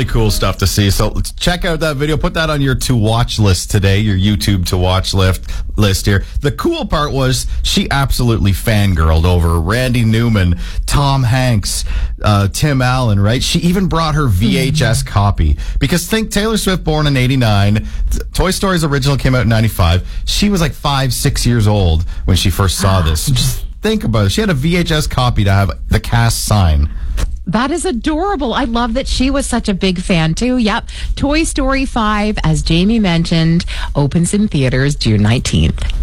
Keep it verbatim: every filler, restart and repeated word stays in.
really cool stuff to see. So let's check out that video. Put that on your to watch list today, your YouTube to watch list list here. The cool part was she absolutely fangirled over Randy Newman, Tom Hanks, uh, Tim Allen, right? She even brought her V H S copy. Because think Taylor Swift, born in eighty-nine. Toy Story's original came out in ninety-five. She was like five, six years old when she first saw this. Just think about it. She had a V H S copy to have the cast sign. That is adorable. I love that she was such a big fan, too. Yep. Toy Story five, as Jamie mentioned, opens in theaters June nineteenth.